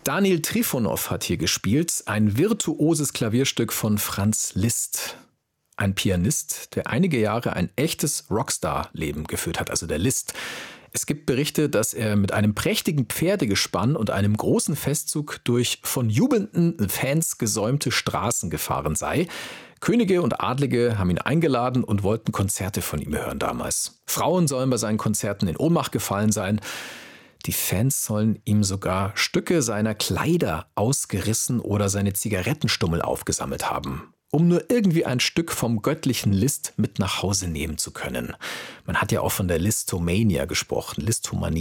Daniel Trifonov hat hier gespielt, ein virtuoses Klavierstück von Franz Liszt. Ein Pianist, der einige Jahre ein echtes Rockstar-Leben geführt hat, also der Liszt. Es gibt Berichte, dass er mit einem prächtigen Pferdegespann und einem großen Festzug durch von jubelnden Fans gesäumte Straßen gefahren sei. Könige und Adlige haben ihn eingeladen und wollten Konzerte von ihm hören damals. Frauen sollen bei seinen Konzerten in Ohnmacht gefallen sein. Die Fans sollen ihm sogar Stücke seiner Kleider ausgerissen oder seine Zigarettenstummel aufgesammelt haben, um nur irgendwie ein Stück vom göttlichen Liszt mit nach Hause nehmen zu können. Man hat ja auch von der Listomania gesprochen, Listomanie.